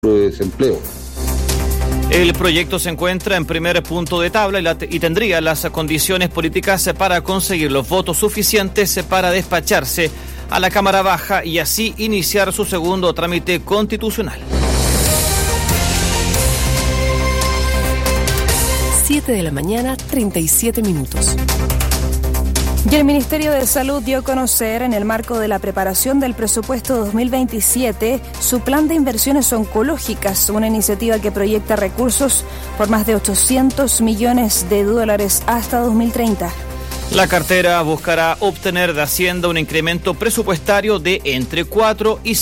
desempleo. El proyecto se encuentra en primer punto de tabla y tendría las condiciones políticas para conseguir los votos suficientes para despacharse a la Cámara Baja y así iniciar su segundo trámite constitucional. 7 de la mañana, 37 minutos. Y el Ministerio de Salud dio a conocer, en el marco de la preparación del presupuesto 2027, su plan de inversiones oncológicas, una iniciativa que proyecta recursos por más de $800 millones hasta 2030. La cartera buscará obtener de Hacienda un incremento presupuestario de entre 4 y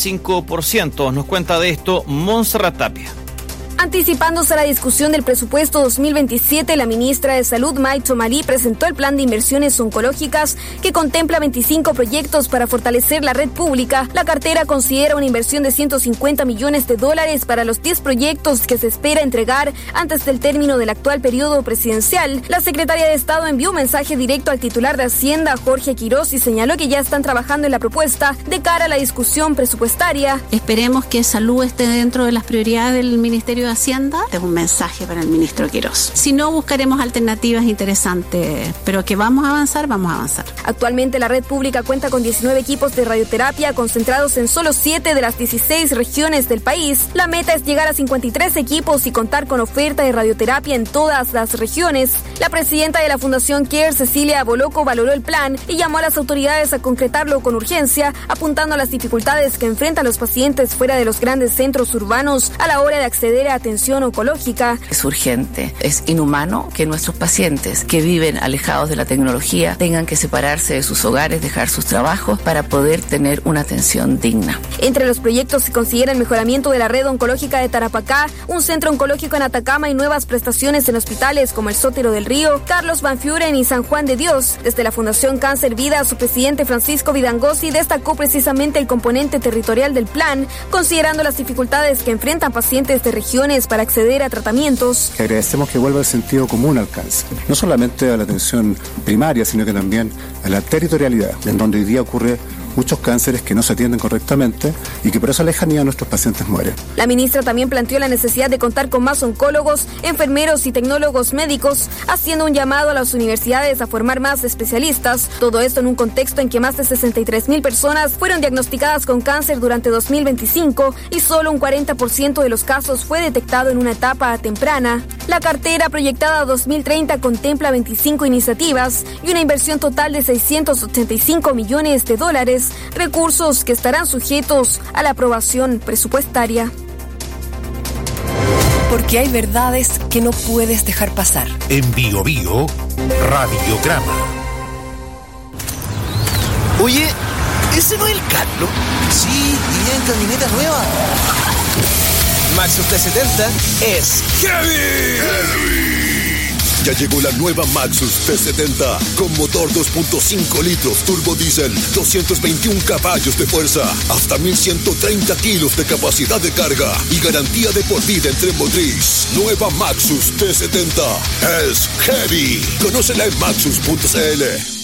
5%. Nos cuenta de esto Montserrat Tapia. Anticipándose a la discusión del presupuesto 2027, la ministra de Salud, May Twomaly, presentó el plan de inversiones oncológicas que contempla 25 proyectos para fortalecer la red pública. La cartera considera una inversión de $150 millones para los 10 proyectos que se espera entregar antes del término del actual periodo presidencial. La secretaria de Estado envió un mensaje directo al titular de Hacienda, Jorge Quirós, y señaló que ya están trabajando en la propuesta de cara a la discusión presupuestaria. Esperemos que salud esté dentro de las prioridades del Ministerio de Hacienda. Es un mensaje para el ministro Quirós. Si no, buscaremos alternativas interesantes, pero que vamos a avanzar, vamos a avanzar. Actualmente la red pública cuenta con 19 equipos de radioterapia concentrados en solo 7 de las 16 regiones del país. La meta es llegar a 53 equipos y contar con oferta de radioterapia en todas las regiones. La presidenta de la Fundación CARE, Cecilia Boloco, valoró el plan y llamó a las autoridades a concretarlo con urgencia, apuntando a las dificultades que enfrentan los pacientes fuera de los grandes centros urbanos a la hora de acceder a atención oncológica. Es urgente, es inhumano que nuestros pacientes que viven alejados de la tecnología tengan que separarse de sus hogares, dejar sus trabajos para poder tener una atención digna. Entre los proyectos se considera el mejoramiento de la red oncológica de Tarapacá, un centro oncológico en Atacama y nuevas prestaciones en hospitales como el Sótero del Río, Carlos Van Furen y San Juan de Dios. Desde la Fundación Cáncer Vida, su presidente Francisco Vidangosi destacó precisamente el componente territorial del plan, considerando las dificultades que enfrentan pacientes de regiones para acceder a tratamientos. Agradecemos que vuelva el sentido común al cáncer, no solamente a la atención primaria, sino que también a la territorialidad, en donde hoy día ocurre muchos cánceres que no se atienden correctamente y que por esa lejanía nuestros pacientes mueren. La ministra también planteó la necesidad de contar con más oncólogos, enfermeros y tecnólogos médicos, haciendo un llamado a las universidades a formar más especialistas. Todo esto en un contexto en que más de 63,000 personas fueron diagnosticadas con cáncer durante 2025 y solo un 40% de los casos fue detectado en una etapa temprana. La cartera proyectada a 2030 contempla 25 iniciativas y una inversión total de $685 millones, recursos que estarán sujetos a la aprobación presupuestaria. Porque hay verdades que no puedes dejar pasar. En Bio Bio, Radiograma. Oye, ¿ese no es el Carlos? Sí, y en camioneta nueva. Maxus T70 es heavy. Ya llegó la nueva Maxus T70 con motor 2.5 litros turbo diésel, 221 caballos de fuerza, hasta 1,130 kilos de capacidad de carga y garantía de por vida en tren motriz. Nueva Maxus T70 es heavy. Conócela en maxus.cl.